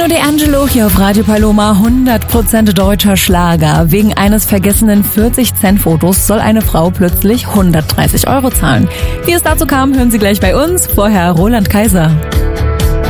Tino D'Angelo hier auf Radio Paloma, 100% deutscher Schlager. Wegen eines vergessenen 40-Cent-Fotos soll eine Frau plötzlich 130 € zahlen. Wie es dazu kam, hören Sie gleich bei uns. Vorher Roland Kaiser.